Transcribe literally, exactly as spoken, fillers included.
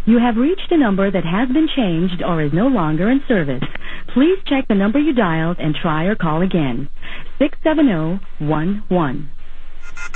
You have reached a number that has been changed or is no longer in service. Please check the number you dialed and try your call again. six seven zero one one.